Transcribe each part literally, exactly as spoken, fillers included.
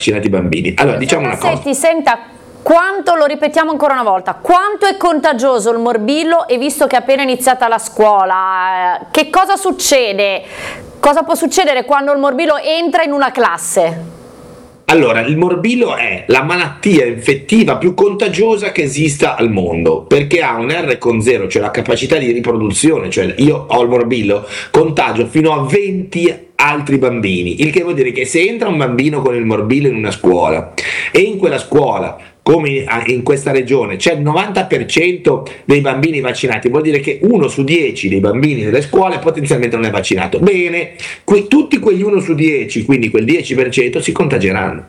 vaccinati i bambini. Allora, diciamo una cosa. Bassetti, senta, quanto, lo ripetiamo ancora una volta, quanto è contagioso il morbillo, e visto che è appena iniziata la scuola, che cosa succede? Cosa può succedere quando il morbillo entra in una classe? Allora, il morbillo è la malattia infettiva più contagiosa che esista al mondo, perché ha un R con zero, cioè la capacità di riproduzione, cioè io ho il morbillo, contagio fino a venti altri bambini, il che vuol dire che se entra un bambino con il morbillo in una scuola e in quella scuola, come in questa regione, c'è il novanta per cento dei bambini vaccinati, vuol dire che uno su dieci dei bambini delle scuole potenzialmente non è vaccinato. Bene, que- tutti quegli uno su dieci, quindi quel dieci per cento, si contagieranno.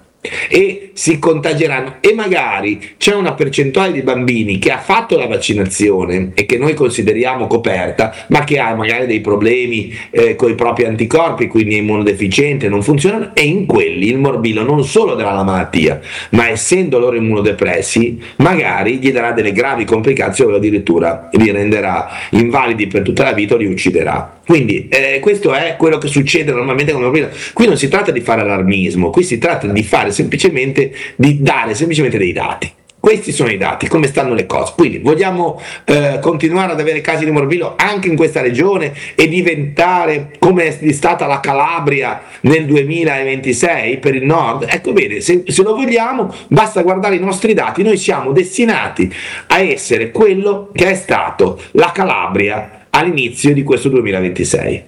E si contagieranno, e magari c'è una percentuale di bambini che ha fatto la vaccinazione e che noi consideriamo coperta, ma che ha magari dei problemi eh, con i propri anticorpi, quindi è immunodeficiente, non funzionano, e in quelli il morbillo non solo darà la malattia, ma essendo loro immunodepressi magari gli darà delle gravi complicazioni o addirittura li renderà invalidi per tutta la vita o li ucciderà. Quindi eh, questo è quello che succede normalmente con il morbillo. Qui non si tratta di fare allarmismo, qui si tratta di fare semplicemente, di dare semplicemente dei dati. Questi sono i dati, come stanno le cose. Quindi vogliamo eh, continuare ad avere casi di morbillo anche in questa regione e diventare come è stata la Calabria nel duemilaventisei per il nord? Ecco, bene, se, se lo vogliamo basta guardare i nostri dati. Noi siamo destinati a essere quello che è stato la Calabria all'inizio di questo duemilaventisei.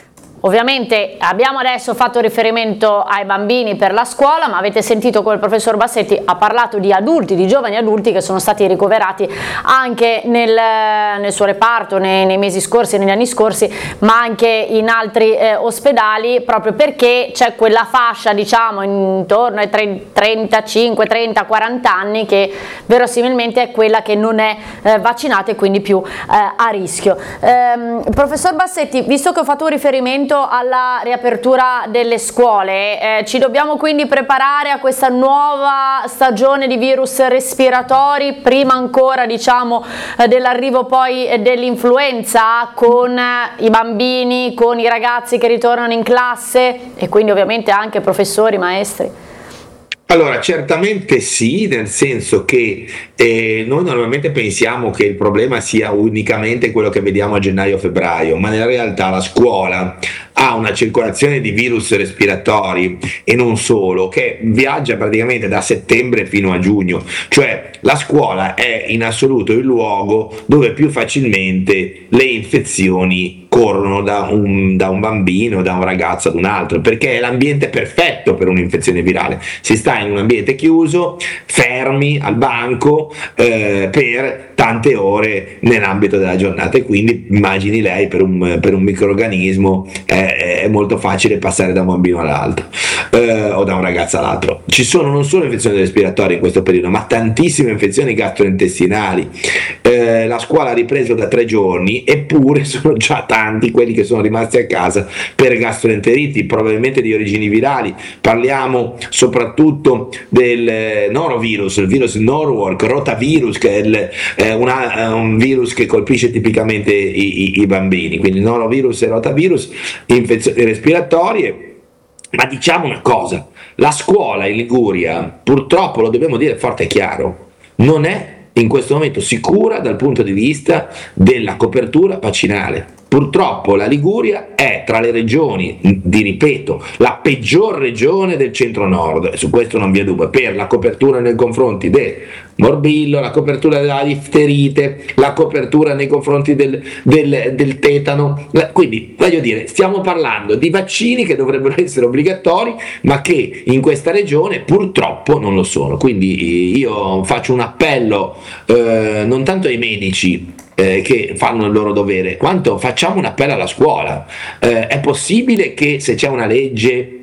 Ovviamente abbiamo adesso fatto riferimento ai bambini per la scuola, ma avete sentito come il professor Bassetti ha parlato di adulti, di giovani adulti che sono stati ricoverati anche nel, nel suo reparto nei, nei mesi scorsi, negli anni scorsi, ma anche in altri eh, ospedali, proprio perché c'è quella fascia, diciamo, intorno ai trentacinque, trenta, quaranta anni che verosimilmente è quella che non è eh, vaccinata e quindi più eh, a rischio. Ehm, professor Bassetti, visto che ho fatto un riferimento alla riapertura delle scuole, eh, ci dobbiamo quindi preparare a questa nuova stagione di virus respiratori prima ancora, diciamo, eh, dell'arrivo poi eh, dell'influenza, con eh, i bambini, con i ragazzi che ritornano in classe e quindi ovviamente anche professori, maestri? Allora, certamente sì, nel senso che eh, noi normalmente pensiamo che il problema sia unicamente quello che vediamo a gennaio-febbraio, ma nella realtà la scuola ha una circolazione di virus respiratori, e non solo, che viaggia praticamente da settembre fino a giugno, cioè la scuola è in assoluto il luogo dove più facilmente le infezioni corrono da un, da un bambino, da un ragazzo ad un altro, perché è l'ambiente perfetto per un'infezione virale. Si sta in un ambiente chiuso, fermi al banco eh, per tante ore nell'ambito della giornata, e quindi immagini lei per un, per un microrganismo eh, è molto facile passare da un bambino all'altro eh, o da un ragazzo all'altro. Ci sono non solo infezioni respiratorie in questo periodo, ma tantissime infezioni gastrointestinali. Eh, la scuola ha ripreso da tre giorni, eppure sono già tanti quelli che sono rimasti a casa per gastroenteriti, probabilmente di origini virali. Parliamo soprattutto del eh, norovirus, il virus Norwalk, rotavirus, che è il, eh, una, un virus che colpisce tipicamente i, i, i bambini, quindi norovirus e rotavirus, infezioni respiratorie. Ma diciamo una cosa, la scuola in Liguria, purtroppo lo dobbiamo dire forte e chiaro, non è in questo momento sicura dal punto di vista della copertura vaccinale. Purtroppo la Liguria è tra le regioni, di ripeto, la peggior regione del centro-nord, su questo non vi è dubbio, per la copertura nei confronti del morbillo, la copertura della difterite, la copertura nei confronti del, del, del tetano. Quindi, voglio dire, stiamo parlando di vaccini che dovrebbero essere obbligatori, ma che in questa regione purtroppo non lo sono. Quindi io faccio un appello eh, non tanto ai medici Eh, che fanno il loro dovere, quanto facciamo un appello alla scuola. Eh, è possibile che se c'è una legge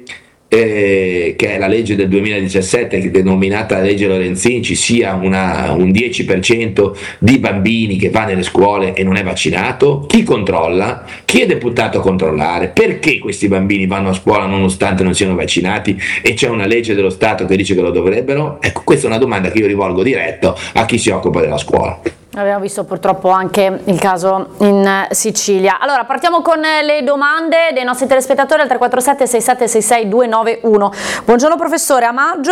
eh, che è la legge del duemiladiciassette, che è denominata legge Lorenzin, ci sia una, un dieci per cento di bambini che va nelle scuole e non è vaccinato? Chi controlla? Chi è deputato a controllare? Perché questi bambini vanno a scuola nonostante non siano vaccinati e c'è una legge dello Stato che dice che lo dovrebbero? Ecco, questa è una domanda che io rivolgo diretto a chi si occupa della scuola. Abbiamo visto purtroppo anche il caso in Sicilia. Allora, partiamo con le domande dei nostri telespettatori al tre quattro sette sei sette sei sei due nove uno. Buongiorno professore, a maggio